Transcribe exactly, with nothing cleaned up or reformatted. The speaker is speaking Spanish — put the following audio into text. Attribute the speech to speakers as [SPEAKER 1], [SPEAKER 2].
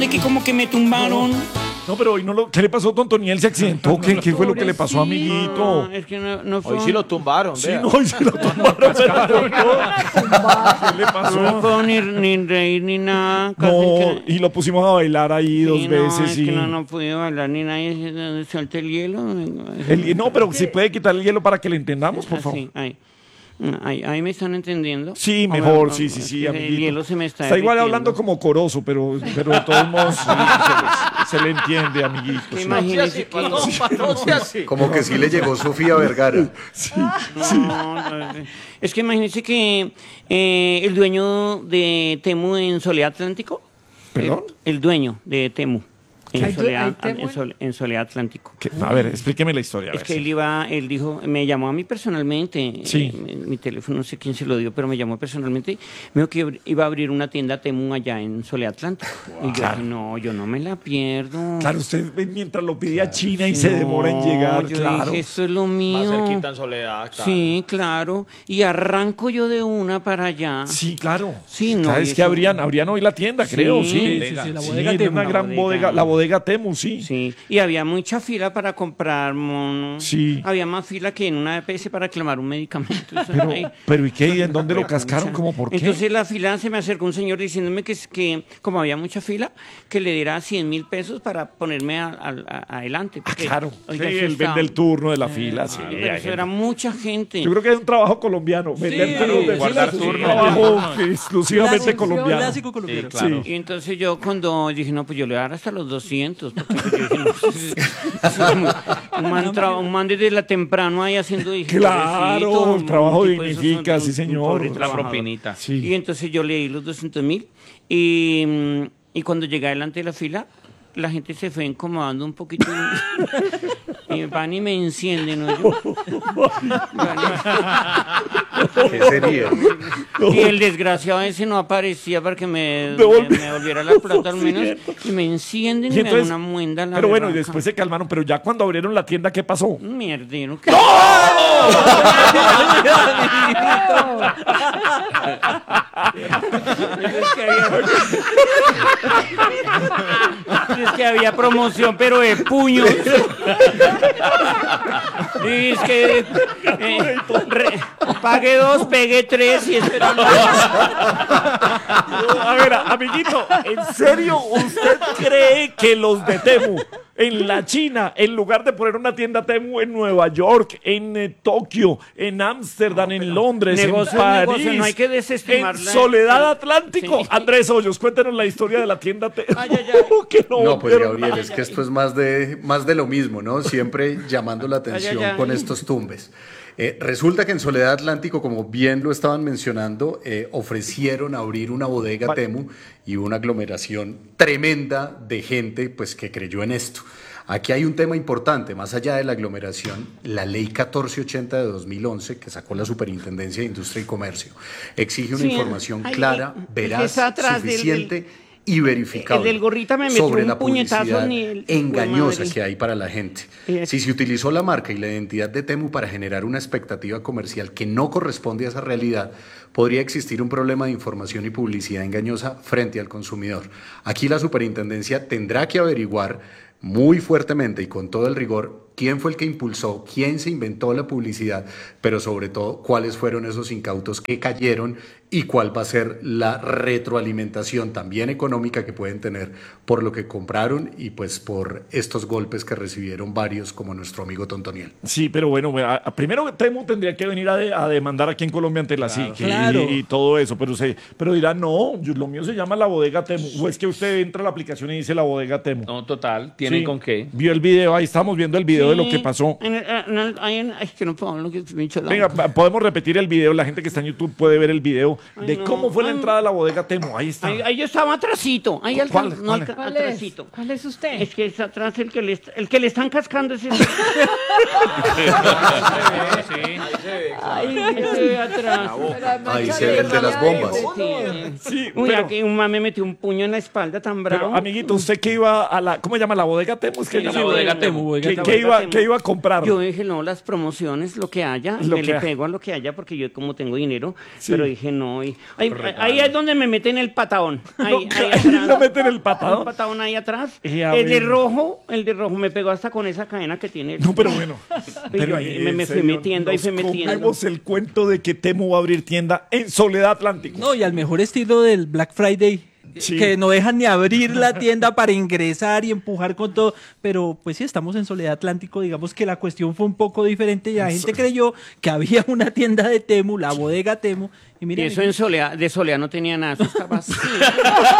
[SPEAKER 1] de que como que me tumbaron.
[SPEAKER 2] No, pero hoy no lo... ¿Qué le pasó, Tontoniel? ¿Se accidentó? ¿Qué, ¿Qué fue lo que le pasó, amiguito?
[SPEAKER 1] No, es que no, no fue
[SPEAKER 3] Hoy sí lo tumbaron,
[SPEAKER 2] Sí,
[SPEAKER 3] vea.
[SPEAKER 2] no, hoy sí lo tumbaron. pero no. ¿Qué le pasó?
[SPEAKER 1] No puedo ni, ni reír ni nada. casi
[SPEAKER 2] No,
[SPEAKER 1] que-
[SPEAKER 2] y lo pusimos a bailar ahí dos
[SPEAKER 1] Sí, no,
[SPEAKER 2] veces.
[SPEAKER 1] es
[SPEAKER 2] y...
[SPEAKER 1] que no, no pude bailar ni nadie. Suelta el hielo.
[SPEAKER 2] El- no, pero si puede quitar el hielo para que le entendamos, por favor.
[SPEAKER 1] Así, ahí. Ahí, ahí me están entendiendo.
[SPEAKER 2] Sí,
[SPEAKER 1] O
[SPEAKER 2] mejor,
[SPEAKER 1] bueno,
[SPEAKER 2] sí, sí,
[SPEAKER 1] es
[SPEAKER 2] sí,
[SPEAKER 1] que
[SPEAKER 2] amiguito.
[SPEAKER 1] el hielo se me está
[SPEAKER 2] Está igual
[SPEAKER 1] derritiendo.
[SPEAKER 2] hablando como corozo, pero, pero de todos modos sí, se, le, se le entiende, amiguito.
[SPEAKER 1] Que
[SPEAKER 2] sí.
[SPEAKER 1] imagínese que...
[SPEAKER 3] No, no sea así.
[SPEAKER 4] Como que sí le llegó Sofía Vergara.
[SPEAKER 1] No, no, es que imagínese que eh, el dueño de Temu en Soledad Atlántico.
[SPEAKER 2] ¿Perdón?
[SPEAKER 1] El, el dueño de Temu. En
[SPEAKER 5] ¿Hay du-
[SPEAKER 1] Soledad,
[SPEAKER 5] hay Temu
[SPEAKER 1] en, Sol- en Soledad Atlántico.
[SPEAKER 2] ¿Qué? A ver, explíqueme la historia. a
[SPEAKER 1] Es
[SPEAKER 2] ver
[SPEAKER 1] que
[SPEAKER 2] si-
[SPEAKER 1] él iba, él dijo, me llamó a mí personalmente,
[SPEAKER 2] Sí.
[SPEAKER 1] eh, mi, mi teléfono no sé quién se lo dio, pero me llamó personalmente, me dijo que iba a abrir una tienda Temu allá en Soledad Atlántico. Y yo dije, no, yo no me la pierdo.
[SPEAKER 2] Claro, usted ve mientras lo pide a China y se demora en
[SPEAKER 1] No,
[SPEAKER 2] llegar,
[SPEAKER 1] yo
[SPEAKER 2] claro.
[SPEAKER 1] dije, esto es lo mío.
[SPEAKER 3] Más cerquita en Soledad, claro.
[SPEAKER 1] Sí, claro. Y arranco yo de una para allá.
[SPEAKER 2] Sí, claro.
[SPEAKER 1] Sí, no,
[SPEAKER 2] ¿Sabes
[SPEAKER 1] y
[SPEAKER 2] que
[SPEAKER 1] eso-
[SPEAKER 2] abrían, abrían hoy la tienda,
[SPEAKER 1] Sí,
[SPEAKER 2] creo? Sí,
[SPEAKER 5] sí, sí, la
[SPEAKER 2] Sí,
[SPEAKER 5] bodega
[SPEAKER 2] era
[SPEAKER 5] Temu.
[SPEAKER 2] una
[SPEAKER 1] La
[SPEAKER 2] gran
[SPEAKER 1] bodega.
[SPEAKER 2] bodega, la bodega Temu, sí.
[SPEAKER 1] Sí, y había mucha fila para comprar monos.
[SPEAKER 2] Sí.
[SPEAKER 1] Había más fila que en una E P S para reclamar un medicamento. Eso
[SPEAKER 2] Pero,
[SPEAKER 1] ahí.
[SPEAKER 2] pero ¿y qué? ¿Y en dónde lo
[SPEAKER 1] Había
[SPEAKER 2] cascaron?
[SPEAKER 1] mucha-
[SPEAKER 2] ¿Cómo por qué?
[SPEAKER 1] Entonces la fila se me acercó un señor diciéndome que, es que como había mucha fila, que le diera cien mil pesos para ponerme a- a- a- adelante.
[SPEAKER 2] Ah,
[SPEAKER 1] porque,
[SPEAKER 2] claro.
[SPEAKER 1] oiga,
[SPEAKER 2] Sí,
[SPEAKER 1] eso
[SPEAKER 2] él
[SPEAKER 1] estaba-
[SPEAKER 2] vende el turno de la fila. Sí,
[SPEAKER 1] Pero
[SPEAKER 2] hay
[SPEAKER 1] eso
[SPEAKER 2] gente.
[SPEAKER 1] era mucha gente.
[SPEAKER 2] Yo creo que es un trabajo colombiano. Vender turnos de
[SPEAKER 3] guardar
[SPEAKER 2] fila es un
[SPEAKER 3] turno.
[SPEAKER 2] trabajo exclusivamente
[SPEAKER 5] Clásico,
[SPEAKER 2] colombiano.
[SPEAKER 5] Clásico colombiano.
[SPEAKER 3] Sí, claro.
[SPEAKER 1] Y entonces yo cuando dije, no, pues yo le voy a dar hasta los doscientos. Porque yo dije, no, un, man tra- un man desde la temprano ahí haciendo... dije,
[SPEAKER 2] Claro,
[SPEAKER 1] pobrecito,
[SPEAKER 2] el trabajo
[SPEAKER 1] un tipo de esos,
[SPEAKER 2] dignifica,
[SPEAKER 1] un-
[SPEAKER 2] sí,
[SPEAKER 1] un
[SPEAKER 2] señor.
[SPEAKER 1] pobre
[SPEAKER 2] La
[SPEAKER 1] trabajador.
[SPEAKER 3] propinita.
[SPEAKER 2] Sí.
[SPEAKER 1] Y entonces yo le di los doscientos mil y, mm, y cuando llegué delante de la fila, la gente se fue incomodando un poquito y, y van y me encienden, ¿no? Yo-
[SPEAKER 4] ¿Qué sería?
[SPEAKER 1] y el desgraciado ese no aparecía para que me,
[SPEAKER 2] Devolvi-
[SPEAKER 1] me, me volviera la plata al menos y me encienden y,
[SPEAKER 2] Y
[SPEAKER 1] me dan
[SPEAKER 2] entonces-
[SPEAKER 1] una muenda. La
[SPEAKER 2] Pero bueno, y
[SPEAKER 1] berraca.
[SPEAKER 2] después se calmaron. Pero ya cuando abrieron la tienda, ¿qué pasó?
[SPEAKER 1] Un mierdero. ¿Qué? Es que había... es que había promoción, pero de puño. Y es que eh, re- pagué dos, pegué tres y espero.
[SPEAKER 2] A ver, amiguito, ¿en serio usted cree que los de Temu en la China, en lugar de poner una tienda Temu en Nueva York, en eh, Tokio, en Ámsterdam, en Londres,
[SPEAKER 1] Negocio
[SPEAKER 2] en
[SPEAKER 1] es
[SPEAKER 2] París,
[SPEAKER 1] negocio, no hay que desestimar
[SPEAKER 2] en
[SPEAKER 1] la-
[SPEAKER 2] Soledad
[SPEAKER 1] el-
[SPEAKER 2] Atlántico?
[SPEAKER 1] Sí.
[SPEAKER 2] Andrés Hoyos, cuéntenos la historia de la tienda Temu.
[SPEAKER 1] Ay, ay, ay.
[SPEAKER 2] que no,
[SPEAKER 4] No, pues
[SPEAKER 2] volvieron
[SPEAKER 4] Gabriel, es que esto es más de, más de lo mismo, ¿no? Siempre llamando la atención
[SPEAKER 1] Ay, ay, ay.
[SPEAKER 4] con estos tumbes. Eh, resulta que en Soledad Atlántico, como bien lo estaban mencionando, eh, ofrecieron abrir una bodega
[SPEAKER 2] Vale.
[SPEAKER 4] Temu y una aglomeración tremenda de gente pues, que creyó en esto. Aquí hay un tema importante, más allá de la aglomeración, la ley catorce ochenta de dos mil once, que sacó la Superintendencia de Industria y Comercio, exige una
[SPEAKER 1] Sí,
[SPEAKER 4] información
[SPEAKER 1] ahí,
[SPEAKER 4] clara,
[SPEAKER 1] el que
[SPEAKER 4] veraz,
[SPEAKER 1] está atrás del-
[SPEAKER 4] suficiente y verificable
[SPEAKER 1] el del gorrita me metió
[SPEAKER 4] sobre
[SPEAKER 1] un
[SPEAKER 4] la
[SPEAKER 1] puñetazo
[SPEAKER 4] publicidad
[SPEAKER 1] ni el-
[SPEAKER 4] engañosa
[SPEAKER 1] madre.
[SPEAKER 4] que hay para la gente.
[SPEAKER 1] Es-
[SPEAKER 4] Si se utilizó la marca y la identidad de Temu para generar una expectativa comercial que no corresponde a esa realidad, podría existir un problema de información y publicidad engañosa frente al consumidor. Aquí la superintendencia tendrá que averiguar muy fuertemente y con todo el rigor quién fue el que impulsó, quién se inventó la publicidad, pero sobre todo cuáles fueron esos incautos que cayeron y cuál va a ser la retroalimentación también económica que pueden tener por lo que compraron y pues por estos golpes que recibieron varios como nuestro amigo Tontoniel.
[SPEAKER 2] Sí, pero bueno, a- a- primero Temu tendría que venir a, de- a demandar aquí en Colombia ante la S I C y-
[SPEAKER 5] Claro.
[SPEAKER 2] y, todo eso, pero se, pero dirá, no, yo- lo mío se llama la bodega Temu. O es que usted entra a la aplicación y dice la bodega Temu.
[SPEAKER 3] No, total. ¿Tienen
[SPEAKER 2] Sí.
[SPEAKER 3] con qué?
[SPEAKER 2] Vio el video, ahí estamos viendo el video de lo
[SPEAKER 1] Sí,
[SPEAKER 2] que pasó.
[SPEAKER 1] en el- en el- ahí en- ay, es que no puedo hablar, que me hincha la
[SPEAKER 2] Venga,
[SPEAKER 1] boca.
[SPEAKER 2] pa- podemos repetir el video, la gente que está en YouTube puede ver el video de
[SPEAKER 1] Ay, no.
[SPEAKER 2] cómo fue la
[SPEAKER 1] Ay.
[SPEAKER 2] entrada a la bodega Temu. Ahí está.
[SPEAKER 1] Ahí, ahí yo estaba atrasito. Ahí
[SPEAKER 2] ¿Cuál?
[SPEAKER 1] alcan- no,
[SPEAKER 2] ¿Cuál?
[SPEAKER 1] alca-
[SPEAKER 5] ¿Cuál es?
[SPEAKER 1] atrasito.
[SPEAKER 5] ¿Cuál es usted?
[SPEAKER 1] Es que es atrás el que le, est- el que le están cascando ese.
[SPEAKER 5] Ay,
[SPEAKER 1] Ese de atrás.
[SPEAKER 4] Ahí se ve el de las bombas.
[SPEAKER 1] Sí.
[SPEAKER 2] Sí,
[SPEAKER 1] Uy,
[SPEAKER 2] pero,
[SPEAKER 1] aquí un man me metió un puño en la espalda tan bravo.
[SPEAKER 2] pero, amiguito, usted que iba a la, ¿cómo se llama? La bodega Temu. Es que
[SPEAKER 3] Sí,
[SPEAKER 2] ella
[SPEAKER 3] la
[SPEAKER 2] se-
[SPEAKER 3] bodega Temu,
[SPEAKER 2] ¿Qué,
[SPEAKER 5] bodega
[SPEAKER 2] qué
[SPEAKER 5] Temu.
[SPEAKER 2] iba,
[SPEAKER 1] Temu.
[SPEAKER 2] qué iba a comprar?
[SPEAKER 1] Yo dije, no, las promociones, lo que haya,
[SPEAKER 2] Lo
[SPEAKER 1] me
[SPEAKER 2] que
[SPEAKER 1] le
[SPEAKER 2] haya.
[SPEAKER 1] pego a lo que haya porque yo como tengo dinero,
[SPEAKER 2] Sí.
[SPEAKER 1] pero dije, no. Y, ahí, ahí es donde me meten el patadón. Ahí,
[SPEAKER 2] No,
[SPEAKER 1] ahí
[SPEAKER 2] ahí
[SPEAKER 1] atrás.
[SPEAKER 2] lo meten el patadón.
[SPEAKER 1] Un patadón ahí atrás.
[SPEAKER 2] Eh, a
[SPEAKER 1] el de
[SPEAKER 2] ver.
[SPEAKER 1] rojo, el de rojo me pegó hasta con esa cadena que tiene. el-
[SPEAKER 2] No, pero bueno.
[SPEAKER 1] Y yo ahí me, me fui
[SPEAKER 2] en serio,
[SPEAKER 1] metiendo, ahí
[SPEAKER 2] nos
[SPEAKER 1] fui metiendo.
[SPEAKER 2] comimos el cuento de que Temu va a abrir tienda en Soledad Atlántico.
[SPEAKER 6] No, y al mejor estilo del Black Friday.
[SPEAKER 2] Sí.
[SPEAKER 6] Que no dejan ni abrir la tienda para ingresar y empujar con todo. Pero pues sí, estamos en Soledad Atlántico. Digamos que la cuestión fue un poco diferente. Y la gente creyó que había una tienda de Temu, la bodega Temu. Y
[SPEAKER 1] Y
[SPEAKER 6] miren,
[SPEAKER 1] eso en Soleá, de Soleá no tenía nada, eso estaba así.